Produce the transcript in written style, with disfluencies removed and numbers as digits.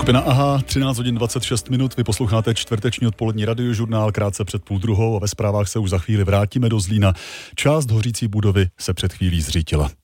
Skupina AHA, 13 hodin 26 minut, vy posloucháte čtvrteční odpolední radiožurnál krátce před 12:30 a ve zprávách se už za chvíli vrátíme do Zlína. Část hořící budovy se před chvílí zřítila.